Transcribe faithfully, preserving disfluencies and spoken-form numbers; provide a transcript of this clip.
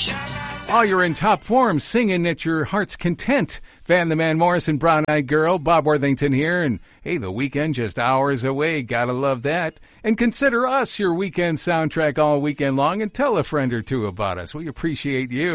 Oh, you're in top form, singing at your heart's content. Van the Man Morrison, Brown Eyed Girl, Bob Worthington here. And hey, the weekend just hours away. Gotta love that. And consider us your weekend soundtrack all weekend long, and tell a friend or two about us. We appreciate you.